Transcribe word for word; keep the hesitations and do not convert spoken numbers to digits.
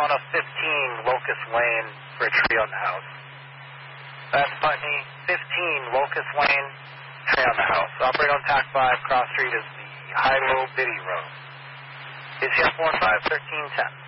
one of fifteen Locust Lane for a tree on the house. That's Putney, fifteen Locust Lane, tree on the house. Operator on T A C five, cross street is the High-Low Biddy Road. A C F one five, thirteen ten.